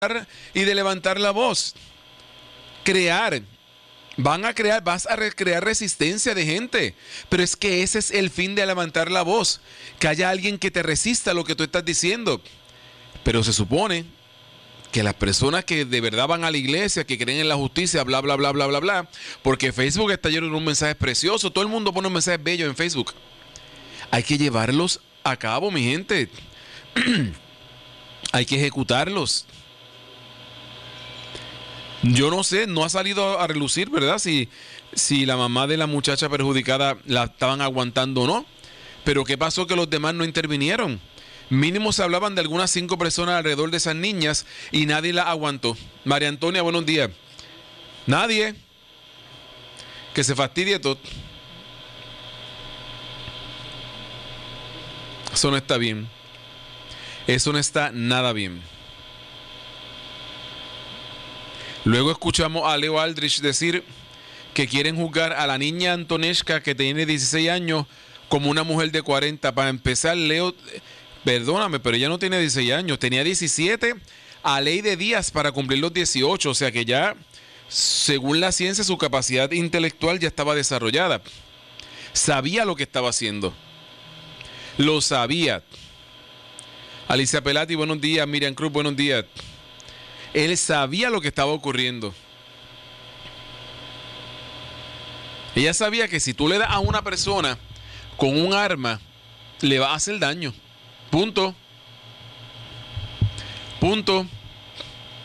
y de levantar la voz. Crear. Vas a crear resistencia de gente. Pero es que ese es el fin de levantar la voz. Que haya alguien que te resista a lo que tú estás diciendo. Pero se supone que las personas que de verdad van a la iglesia, que creen en la justicia, bla, bla, bla, bla, bla, bla, porque Facebook está lleno de un mensaje precioso, todo el mundo pone un mensaje bello en Facebook. Hay que llevarlos a cabo, mi gente. Hay que ejecutarlos. Yo no sé, no ha salido a relucir, ¿verdad? Si la mamá de la muchacha perjudicada la estaban aguantando o no. Pero ¿qué pasó que los demás no intervinieron? Mínimo se hablaban de algunas 5 personas alrededor de esas niñas y nadie las aguantó. María Antonia, buenos días. Nadie. Que se fastidie todo. Eso no está bien. Eso no está nada bien. Luego escuchamos a Leo Aldrich decir que quieren juzgar a la niña Antonesca, que tiene 16 años, como una mujer de 40. Para empezar, Leo, perdóname, pero ella no tiene 16 años. Tenía 17 a ley de días para cumplir los 18. O sea que ya, según la ciencia, su capacidad intelectual ya estaba desarrollada. Sabía lo que estaba haciendo. Lo sabía. Alicia Pelati, buenos días. Miriam Cruz, buenos días. Él sabía lo que estaba ocurriendo. Ella sabía que si tú le das a una persona con un arma, le va a hacer daño. Punto. Punto.